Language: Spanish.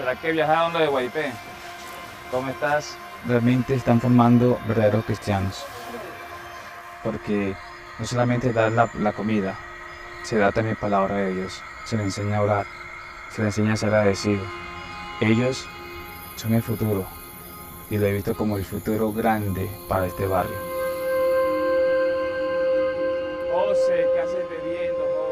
¿Será que viajaron lo de Guaipé? ¿Cómo estás? Realmente están formando verdaderos cristianos, porque no solamente dar la comida, se da también palabra de Dios, se les enseña a orar, se les enseña a ser agradecido. Ellos son el futuro y lo he visto como el futuro grande para este barrio. José, ¿qué haces bebiendo?